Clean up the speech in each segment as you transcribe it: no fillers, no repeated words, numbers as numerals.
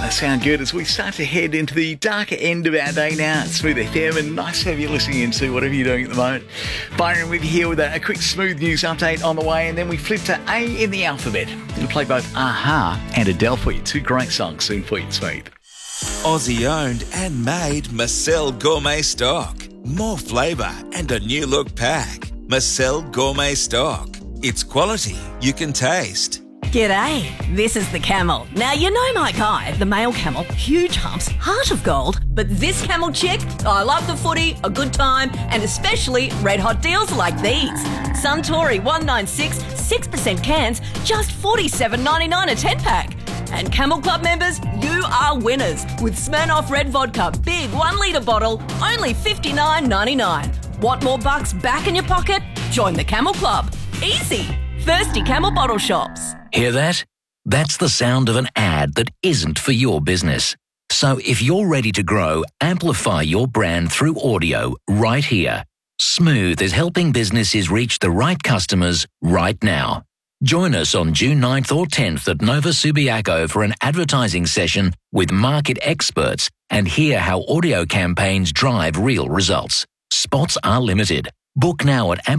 Sound good as we start to head into the darker end of our day now. It's Smooth FM, and nice to have you listening into whatever you're doing at the moment. Byron with you here with a quick Smooth news update on the way, and then we flip to A in the alphabet. We'll play both Aha and Adele for you. Two great songs soon for you, Smooth. Aussie owned and made Marcel Gourmet Stock. More flavour and a new look pack. Marcel Gourmet Stock. It's quality you can taste. G'day, this is the Camel. Now, you know my guy, the male camel, huge humps, heart of gold. But this camel chick, I love the footy, a good time, and especially red hot deals like these. Suntory 196, 6% cans, just $47.99 a 10-pack. And Camel Club members, you are winners with Smirnoff Red Vodka, big 1 litre bottle, only $59.99. Want more bucks back in your pocket? Join the Camel Club. Easy. Thirsty Camel Bottle Shops. Hear that? That's the sound of an ad that isn't for your business. So if you're ready to grow, amplify your brand through audio right here. Smooth is helping businesses reach the right customers right now. Join us on June 9th or 10th at Nova Subiaco for an advertising session with market experts and hear how audio campaigns drive real results. Spots are limited. Book now at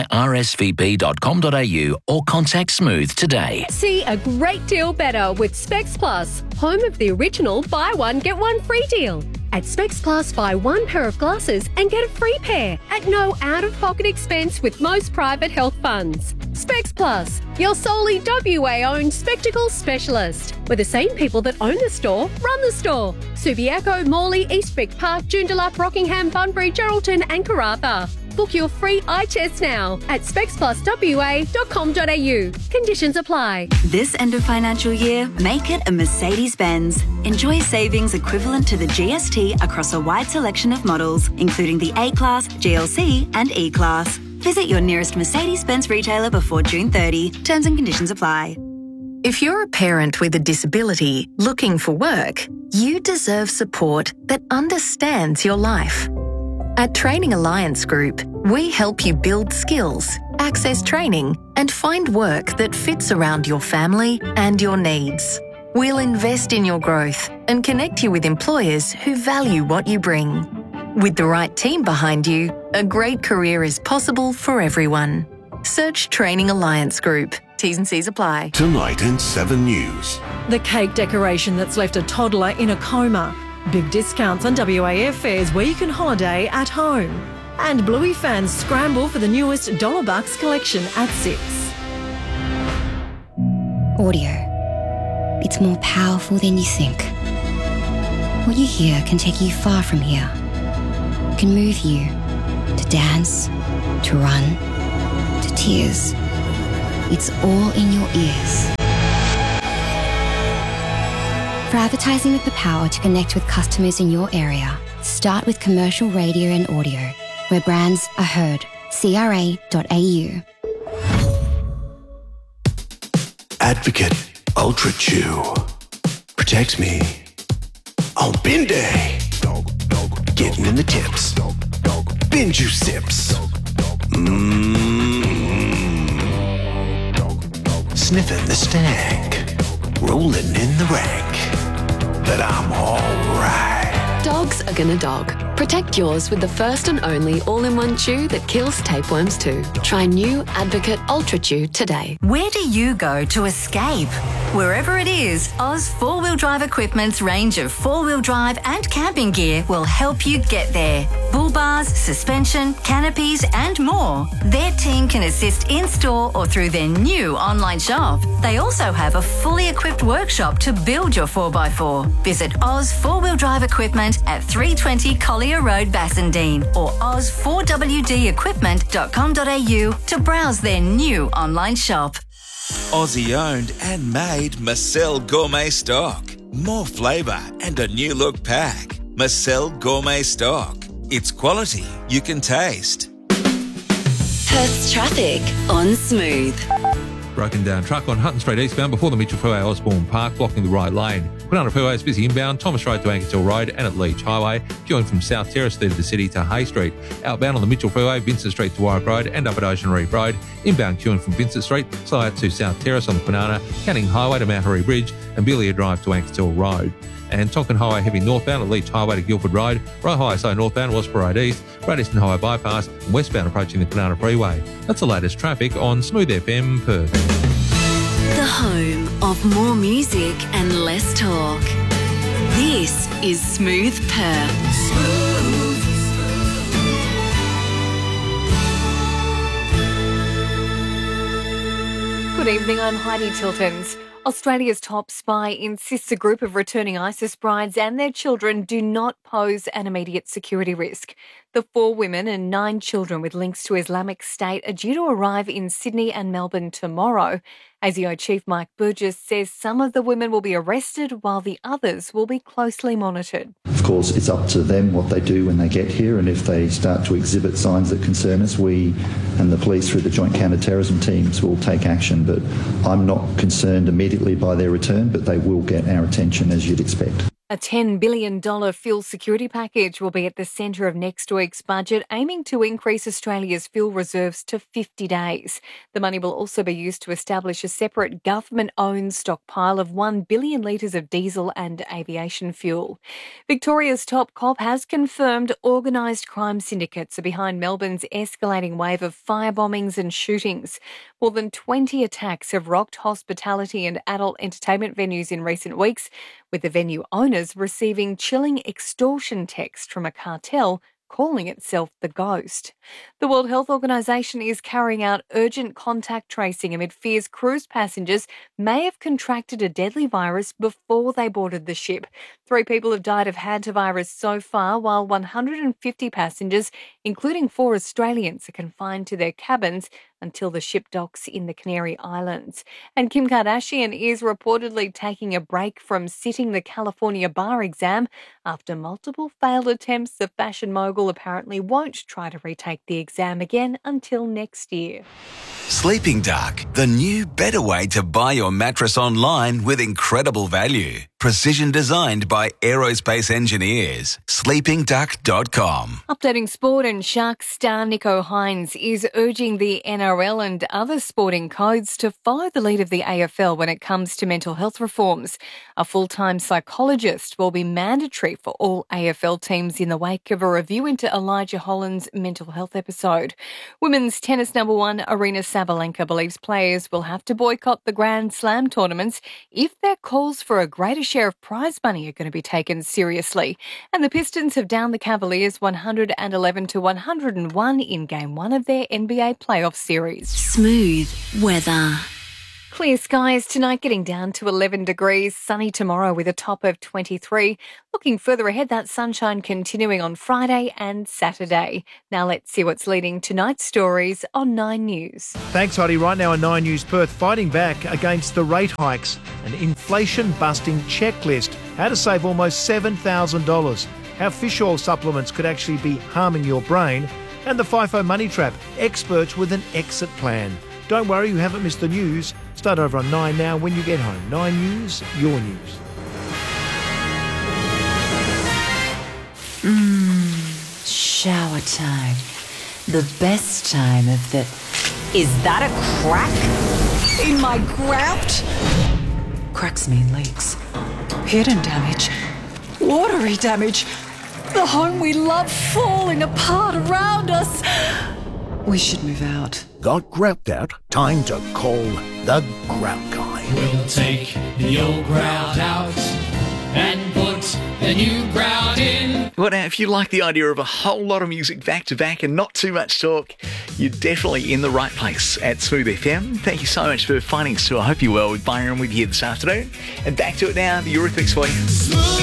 amplifyrsvp.com.au or contact Smooth today. See a great deal better with Specs Plus, home of the original buy one, get one free deal. At Specs Plus, buy one pair of glasses and get a free pair at no out-of-pocket expense with most private health funds. Specs Plus, your solely WA-owned spectacles specialist. We're the same people that own the store, run the store. Subiaco, Morley, East Vic Park, Joondalup, Rockingham, Bunbury, Geraldton and Karratha. Book your free eye test now at specspluswa.com.au. Conditions apply. This end of financial year, make it a Mercedes-Benz. Enjoy savings equivalent to the GST across a wide selection of models, including the A-Class, GLC and E-Class. Visit your nearest Mercedes-Benz retailer before June 30. Terms and conditions apply. If you're a parent with a disability looking for work, you deserve support that understands your life. At Training Alliance Group, we help you build skills, access training, and find work that fits around your family and your needs. We'll invest in your growth and connect you with employers who value what you bring. With the right team behind you, a great career is possible for everyone. Search Training Alliance Group. T's and C's apply. Tonight in 7 News. The cake decoration that's left a toddler in a coma. Big discounts on WA airfares where you can holiday at home. And Bluey fans scramble for the newest $1 collection at 6. Audio. It's more powerful than you think. What you hear can take you far from here. It can move you to dance, to run, to tears. It's all in your ears. For advertising with the power to connect with customers in your area, start with commercial radio and audio, where brands are heard. CRA.au. Advocate Ultra Chew. Protects me on bin day. Getting in the tips. Bin juice sips. Sniffing the stank. Rolling in the rank. That I'm alright. Dogs are gonna dog. Protect yours with the first and only all-in-one chew that kills tapeworms too. Try new Advocate Ultra Chew today. Where do you go to escape? Wherever it is, Oz 4-Wheel Drive Equipment's range of 4-wheel drive and camping gear will help you get there. Bull bars, suspension, canopies and more. Their team can assist in-store or through their new online shop. They also have a fully equipped workshop to build your 4x4. Visit Oz 4-Wheel Drive Equipment at 320 Collier Road, Bassendean or oz4wdequipment.com.au to browse their new online shop. Aussie owned and made Marcel Gourmet Stock. More flavour and a new look pack. Marcel Gourmet Stock. It's quality you can taste. Perth's traffic on Smooth. Broken down truck on Hutton Street eastbound before the Mitchell Freeway Osborne Park, blocking the right lane. Quinana Freeway is busy inbound, Thomas Road to Ankertel Road and at Leach Highway, queuing from South Terrace through to the city to Hay Street. Outbound on the Mitchell Freeway, Vincent Street to Warwick Road and up at Ocean Reef Road. Inbound queuing from Vincent Street, slow out to South Terrace on the Quinana, Canning Highway to Mount Harry Bridge and Belia Drive to Ankertel Road. and Tonkin Highway heavy northbound at Leach Highway to Guildford Road, Roe Highway slow northbound, Wasp Road East, Great Eastern Highway bypass, and westbound approaching the Banana Freeway. That's the latest traffic on Smooth FM Perth. The home of more music and less talk. This is Smooth Perth. Good evening, I'm Heidi Tiltons. Australia's top spy insists a group of returning ISIS brides and their children do not pose an immediate security risk. The 4 women and 9 children with links to Islamic State are due to arrive in Sydney and Melbourne tomorrow. ASIO Chief Mike Burgess says some of the women will be arrested while the others will be closely monitored. Of course, it's up to them what they do when they get here, and if they start to exhibit signs that concern us, we and the police through the Joint Counter-Terrorism teams will take action. But I'm not concerned immediately by their return, but they will get our attention as you'd expect. A $10 billion fuel security package will be at the centre of next week's budget, aiming to increase Australia's fuel reserves to 50 days. The money will also be used to establish a separate government-owned stockpile of 1 billion litres of diesel and aviation fuel. Victoria's top cop has confirmed organised crime syndicates are behind Melbourne's escalating wave of firebombings and shootings. More than 20 attacks have rocked hospitality and adult entertainment venues in recent weeks, with the venue owners receiving chilling extortion text from a cartel calling itself the Ghost. The World Health Organization is carrying out urgent contact tracing amid fears cruise passengers may have contracted a deadly virus before they boarded the ship. 3 people have died of hantavirus so far, while 150 passengers, including 4 Australians, are confined to their cabins until the ship docks in the Canary Islands. And Kim Kardashian is reportedly taking a break from sitting the California bar exam after multiple failed attempts. The fashion mogul apparently won't try to retake the exam again until next year. Sleeping Duck, the new better way to buy your mattress online with incredible value. Precision designed by aerospace engineers. sleepingduck.com. Updating sport, and Sharks star Nico Hines is urging the NRL and other sporting codes to follow the lead of the AFL when it comes to mental health reforms. A full-time psychologist will be mandatory for all AFL teams in the wake of a review into Elijah Holland's mental health episode. Women's tennis number 1 Aryna Sabalenka believes players will have to boycott the Grand Slam tournaments if their calls for a greater share of prize money are going to be taken seriously. And the Pistons have downed the Cavaliers 111-101 in Game 1 of their NBA playoff series. Smooth weather. Clear skies tonight, getting down to 11 degrees. Sunny tomorrow with a top of 23. Looking further ahead, that sunshine continuing on Friday and Saturday. Now let's see what's leading tonight's stories on 9 News. Thanks, Heidi. Right now on 9 News, Perth fighting back against the rate hikes. An inflation-busting checklist. How to save almost $7,000. How fish oil supplements could actually be harming your brain. And the FIFO money trap. Experts with an exit plan. Don't worry, you haven't missed the news. Start over on 9 now when you get home. 9 News, your news. Shower time. The best time of the... Is that a crack in my grout? Cracks mean leaks. Hidden damage. Watery damage. The home we love falling apart around us. We should move out. Got grout out? Time to call the Grout Guy. We'll take the old grout out and put the new grout in. Well, now, if you like the idea of a whole lot of music back to back and not too much talk, you're definitely in the right place at Smooth FM. Thank you so much for finding us too. I hope you're well with Byron with you here this afternoon. And back to it now, the Eurythmics for you.